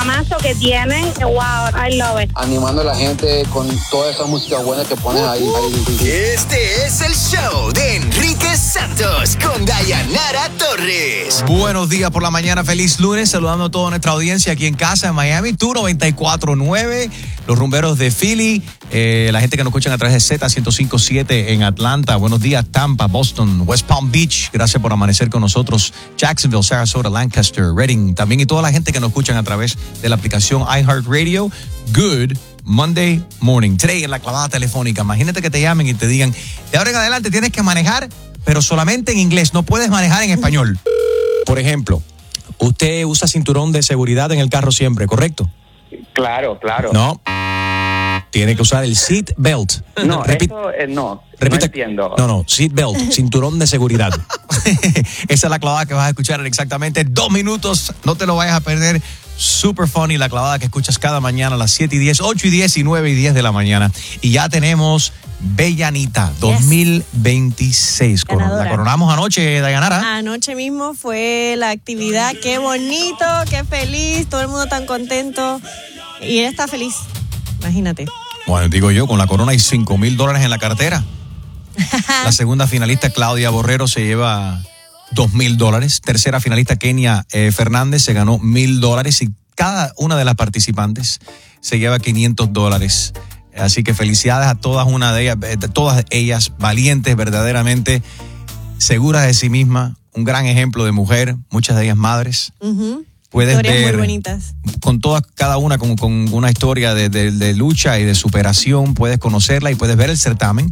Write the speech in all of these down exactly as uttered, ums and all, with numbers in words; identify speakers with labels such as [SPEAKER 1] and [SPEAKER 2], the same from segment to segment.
[SPEAKER 1] programazo que tienen, wow, I love it.
[SPEAKER 2] Animando a la gente con toda esa música buena que pones ahí, ahí.
[SPEAKER 3] Este es el show de Enrique Santos con Dayanara Torres.
[SPEAKER 4] Buenos días por la mañana, feliz lunes, saludando a toda nuestra audiencia aquí en casa en Miami, tú noventa y cuatro punto nueve, los rumberos de Philly, eh, la gente que nos escuchan a través de Z ciento cinco punto siete en Atlanta, buenos días Tampa, Boston, West Palm Beach, gracias por amanecer con nosotros, Jacksonville, Sarasota, Lancaster, Redding, también y toda la gente que nos escuchan a través de la aplicación iHeartRadio. Good Monday morning. Today en la clavada telefónica, imagínate que te llamen y te digan, de ahora en adelante tienes que manejar, pero solamente en inglés, no puedes manejar en español.
[SPEAKER 5] Por ejemplo, usted usa cinturón de seguridad en el carro siempre, ¿correcto?
[SPEAKER 6] Claro, claro.
[SPEAKER 5] No. Tiene que usar el seat belt.
[SPEAKER 6] No,
[SPEAKER 5] Repi-
[SPEAKER 6] eso eh, no.
[SPEAKER 5] Repite.
[SPEAKER 6] No entiendo.
[SPEAKER 5] No, no, seat belt, cinturón de seguridad.
[SPEAKER 4] Esa es la clavada que vas a escuchar en exactamente dos minutos. No te lo vayas a perder. Super funny, la clavada que escuchas cada mañana a las siete y diez, ocho y diez y nueve y diez de la mañana. Y ya tenemos Bellanita dos mil veintiséis. Coron-
[SPEAKER 7] Ganadora.
[SPEAKER 4] La coronamos anoche, Dayanara.
[SPEAKER 7] Anoche mismo fue la actividad. Qué bonito, qué feliz, todo el mundo tan contento. Y él está feliz, imagínate.
[SPEAKER 4] Bueno, digo yo, con la corona hay cinco mil dólares en la cartera. La segunda finalista, Claudia Borrero, se lleva dos mil dólares. Tercera finalista, Kenia eh, Fernández, se ganó mil dólares. Y cada una de las participantes se lleva quinientos dólares. Así que felicidades a todas una de ellas, eh, todas ellas valientes, verdaderamente seguras de sí mismas. Un gran ejemplo de mujer, muchas de ellas madres.
[SPEAKER 7] Uh-huh.
[SPEAKER 4] Puedes
[SPEAKER 7] Historias
[SPEAKER 4] ver
[SPEAKER 7] muy bonitas.
[SPEAKER 4] con todas, cada una con, con una historia de, de, de lucha y de superación. Puedes conocerla y puedes ver el certamen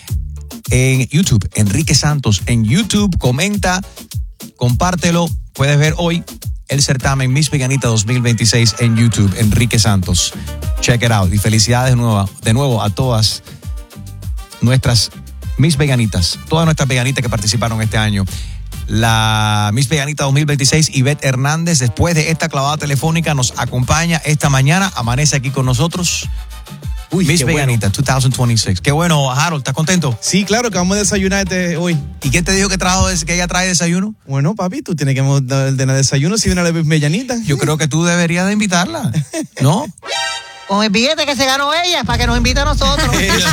[SPEAKER 4] en YouTube. Enrique Santos en YouTube. Comenta, compártelo. Puedes ver hoy el certamen Miss Veganita dos mil veintiséis en YouTube. Enrique Santos. Check it out. Y felicidades de nuevo, de nuevo a todas nuestras Miss Veganitas, todas nuestras veganitas que participaron este año. La Miss Veganita dos mil veintiséis, Ivette Hernández, después de esta clavada telefónica, nos acompaña esta mañana, amanece aquí con nosotros.
[SPEAKER 8] Uy,
[SPEAKER 4] Miss
[SPEAKER 8] qué
[SPEAKER 4] Veganita dos mil veintiséis. Qué bueno, Harold, ¿estás contento?
[SPEAKER 8] Sí, claro, que vamos a desayunar este hoy.
[SPEAKER 4] ¿Y quién te dijo que, trajo, que ella trae desayuno?
[SPEAKER 8] Bueno, papi, tú tienes que ordenar desayuno si viene a la Bellanita.
[SPEAKER 4] Yo creo que tú deberías de invitarla, ¿no?
[SPEAKER 9] Con el billete que se ganó ella, para que nos invite a nosotros.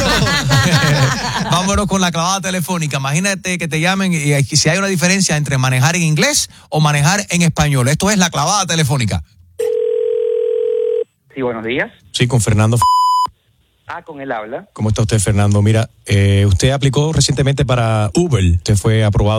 [SPEAKER 4] Vámonos con la clavada telefónica. Imagínate que te llamen y hay- si hay una diferencia entre manejar en inglés o manejar en español. Esto es la clavada telefónica.
[SPEAKER 6] Sí, buenos días.
[SPEAKER 5] Sí, con Fernando.
[SPEAKER 6] Ah, con él habla.
[SPEAKER 5] ¿Cómo está usted, Fernando? Mira, eh, usted aplicó recientemente para Uber. Usted fue aprobado